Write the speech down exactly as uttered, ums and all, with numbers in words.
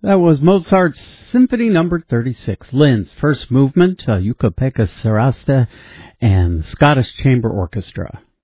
That was Mozart's Symphony Number thirty-six, Linz, first movement, uh, Yucca Pekka Sarasta, and Scottish Chamber Orchestra.